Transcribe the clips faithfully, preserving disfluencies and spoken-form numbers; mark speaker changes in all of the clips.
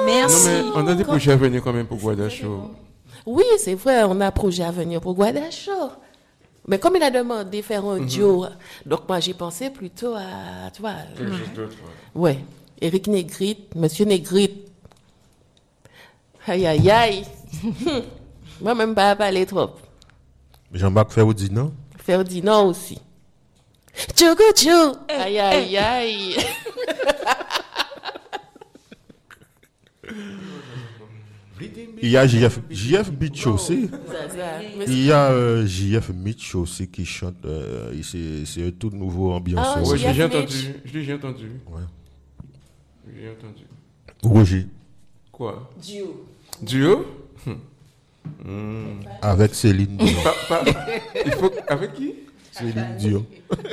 Speaker 1: Merci.
Speaker 2: Non, mais on a des projets à venir quand même pour Guadacho.
Speaker 3: Oui, c'est vrai, on a un projet à venir pour Guadacho. Mais comme il a demandé de faire un duo, mm-hmm. donc moi j'ai pensé plutôt à, tu vois...
Speaker 2: Quelque chose d'autre,
Speaker 3: ouais. Ouais, Éric Négrite, Monsieur Négrite. Aïe, aïe, aïe. Moi, même pas à parler trop.
Speaker 4: Jean-Marc Ferdinand.
Speaker 3: Ferdinand aussi. Tchoukou tchou. Aïe, aïe, aïe.
Speaker 4: Il y a J F, J F Mitch aussi. Il y a euh, J F Mitch aussi qui chante. Euh, c'est, c'est un tout nouveau ambiance.
Speaker 3: Ah,
Speaker 2: ouais,
Speaker 3: J F
Speaker 2: j'ai
Speaker 3: Mitch.
Speaker 2: entendu. Je l'ai entendu.
Speaker 4: Ouais.
Speaker 2: J'ai entendu.
Speaker 4: Roger.
Speaker 2: Quoi?
Speaker 3: Duo.
Speaker 2: Duo? Mmh.
Speaker 4: Avec Céline Dion.
Speaker 2: Pa, pa, il faut, avec qui?
Speaker 4: Céline Dion.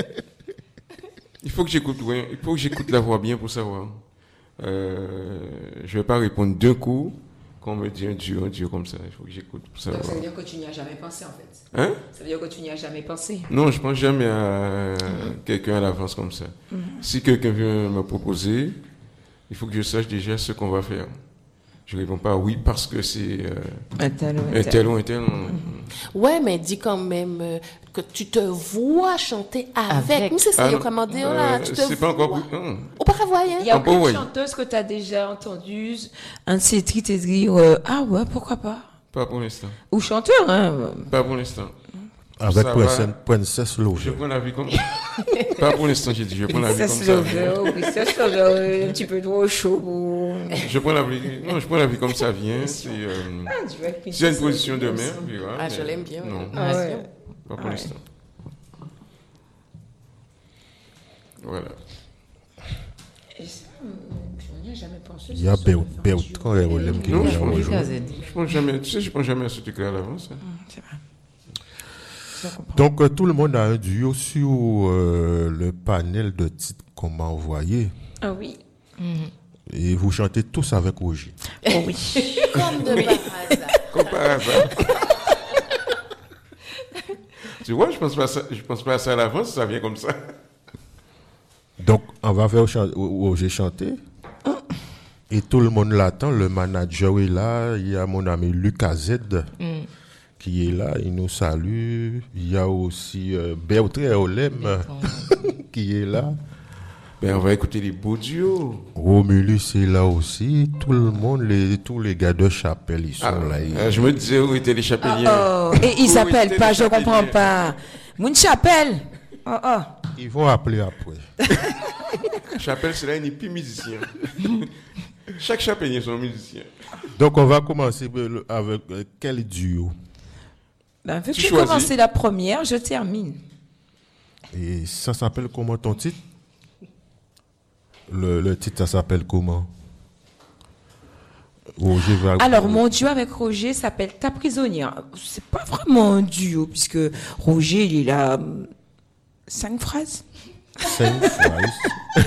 Speaker 2: Il faut que j'écoute, ouais, il faut que j'écoute la voix bien pour savoir. Euh, je vais pas répondre d'un coup quand on me dit un duo, un duo comme ça. Il faut que j'écoute pour savoir.
Speaker 1: Donc ça veut dire que tu n'y as jamais pensé en fait.
Speaker 2: Hein?
Speaker 1: Ça veut dire que tu n'y as jamais pensé.
Speaker 2: Non, je pense jamais à quelqu'un à l'avance comme ça. Mm-hmm. Si quelqu'un vient me proposer, il faut que je sache déjà ce qu'on va faire. Je réponds pas oui parce que c'est euh,
Speaker 1: un tel ou
Speaker 2: un tel ou un tel.
Speaker 3: Mm-hmm. Ouais, mais dis quand même euh, que tu te vois chanter avec. avec. Mais c'est ça,
Speaker 2: ah,
Speaker 3: comment dire
Speaker 2: euh,
Speaker 3: là, tu te
Speaker 2: c'est pas
Speaker 3: vois.
Speaker 2: encore. Hum.
Speaker 3: Ou pas voyer.
Speaker 1: Il y a
Speaker 2: ah,
Speaker 1: aucune
Speaker 2: bon,
Speaker 1: chanteuse que tu as déjà entendue, un de ces titres et dire euh, ah ouais, pourquoi pas.
Speaker 2: Pas pour l'instant.
Speaker 1: Ou chanteur, hein.
Speaker 2: Pas pour l'instant.
Speaker 4: Avec Princesse, Princess Lover.
Speaker 2: Je prends la vie comme. Pas pour l'instant, j'ai dit. Je prends la vie comme
Speaker 1: Princess
Speaker 2: ça.
Speaker 1: Lover, Princess Lover, un petit peu trop chaud. Pour...
Speaker 2: Je prends la vie. Non, je prends la vie comme ça vient. C'est. Euh,
Speaker 1: ah, tu vois,
Speaker 2: c'est une position de mer.
Speaker 3: Ah, je l'aime bien.
Speaker 2: Non.
Speaker 1: Ah, ouais.
Speaker 2: Pas pour
Speaker 1: ouais.
Speaker 2: l'instant. Voilà.
Speaker 1: Et ça, je n'y ai jamais pensé.
Speaker 4: Il y a Bertrand et Rolem qui
Speaker 2: Non,
Speaker 4: nous
Speaker 2: je
Speaker 4: ont
Speaker 2: pense,
Speaker 4: rejoint.
Speaker 2: je pense jamais. Tu sais, je pense jamais à ce truc-là à l'avance. Hein.
Speaker 1: C'est vrai.
Speaker 4: Donc, euh, tout le monde a un duo sur euh, le panel de titres qu'on m'a envoyé.
Speaker 1: Ah oui.
Speaker 3: Mm-hmm.
Speaker 4: Et vous chantez tous avec Roger.
Speaker 1: Oh oui.
Speaker 3: Comme de par hasard.
Speaker 2: Comme par hasard. Tu vois, je pense pas à ça, je pense pas à ça à l'avance, ça vient comme ça.
Speaker 4: Donc, on va faire chan- Roger chanter. Et tout le monde l'attend. Le manager est là. Il y a mon ami Lucas Z. Mm. qui est là, il nous salue. Il y a aussi euh, Bertrand Olem qui est là.
Speaker 2: Ben, on va écouter les beaux duos.
Speaker 4: Romulus est là aussi. Tout le monde, les, tous les gars de Chapelle, ils sont
Speaker 2: ah,
Speaker 4: là. Ils...
Speaker 2: Euh, je me disais où étaient les chapeliens.
Speaker 1: Oh, oh. Et ils s'appellent pas, je ne comprends pas. Moun Chapelle. Oh, oh.
Speaker 4: Ils vont appeler après.
Speaker 2: Chapelle, c'est là, il n'est plus musicien. Chaque chapelier sont musiciens.
Speaker 4: Donc, on va commencer avec euh, quel duo?
Speaker 1: Ben, vu que j'ai commencé la première, je termine.
Speaker 4: Et ça s'appelle comment ton titre? Le, le titre, ça s'appelle comment? Roger va...
Speaker 1: Alors, mon duo avec Roger s'appelle Ta prisonnière. C'est pas vraiment un duo, puisque Roger, il est là. Cinq phrases?
Speaker 4: Cinq phrases.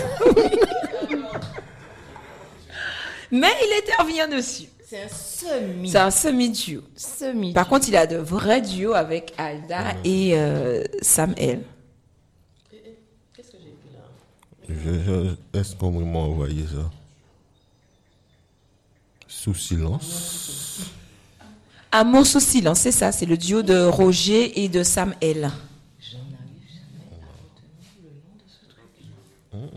Speaker 1: Mais il intervient dessus.
Speaker 3: C'est un semi.
Speaker 1: C'est un semi-duo.
Speaker 3: Semi.
Speaker 1: Par contre, il a de vrais duos avec Alda mmh. et euh, Sam L.
Speaker 3: Qu'est-ce que j'ai vu là?
Speaker 4: Je, je, est-ce qu'on m'a envoyé ça? Sous silence.
Speaker 1: Amour sous silence, c'est ça. C'est le duo de Roger et de Sam L.
Speaker 3: J'en arrive jamais à retenir le nom de ce truc.
Speaker 4: Mmh.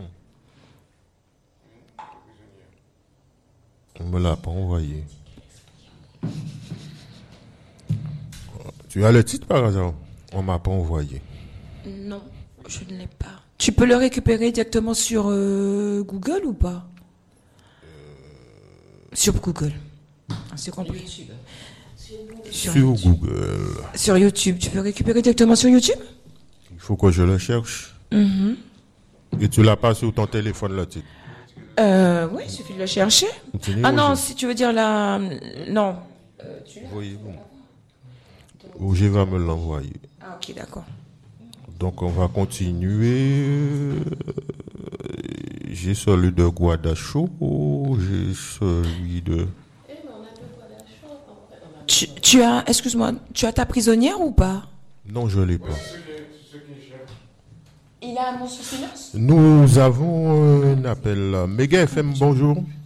Speaker 4: On me l'a pas envoyé. Tu as le titre par hasard? On m'a pas envoyé.
Speaker 1: Non, je ne l'ai pas. Tu peux le récupérer directement sur euh, Google ou pas? euh... Sur Google. C'est compris.
Speaker 3: YouTube.
Speaker 4: Sur, sur Google.
Speaker 1: Sur YouTube. Tu peux récupérer directement sur YouTube?
Speaker 4: Il faut que je le cherche.
Speaker 1: Mm-hmm.
Speaker 4: Et tu l'as pas sur ton téléphone, le titre?
Speaker 1: Euh, oui, il suffit de le chercher.
Speaker 4: Continue,
Speaker 1: ah non,
Speaker 4: Roger.
Speaker 1: si tu veux dire la... Non.
Speaker 4: Euh, tu Voyez-vous. Roger va me l'envoyer.
Speaker 1: Ah ok, d'accord.
Speaker 4: Donc on va continuer. J'ai celui de Guadacho. J'ai celui de...
Speaker 1: Tu, tu as, excuse-moi, tu as ta prisonnière ou pas?
Speaker 4: Non, je ne l'ai pas.
Speaker 1: Il a Amour sous silence?
Speaker 4: Nous avons un appel. Méga F M, bonjour.